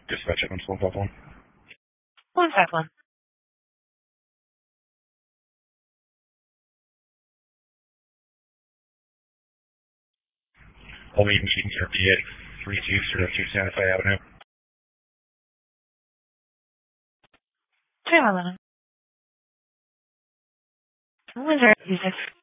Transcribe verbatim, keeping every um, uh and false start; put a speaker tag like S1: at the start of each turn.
S1: Dispatch Evans one five one.
S2: one five one.
S1: Only meeting R P at three two zero two Santa Fe Avenue.
S2: Three one one. Wizard music.